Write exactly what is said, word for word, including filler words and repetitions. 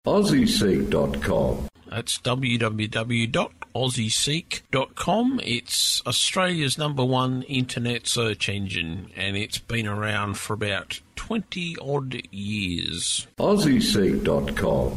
Aussie Seek dot com. That's w w w dot aussie seek dot com. It's Australia's number one internet search engine, and it's been around for about twenty odd years. Aussie Seek dot com.